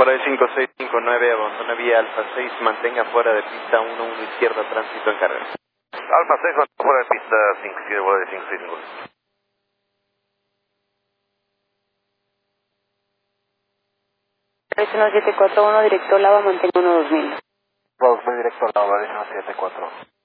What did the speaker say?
Por el 5659, abandona vía Alfa 6, mantenga fuera de pista 11 izquierda, tránsito en carrera. Alfa 6, fuera de pista 5, izquierda, vuelo de 565. 1741, directo Lava, mantengo 2000. Voy directo a la 1741.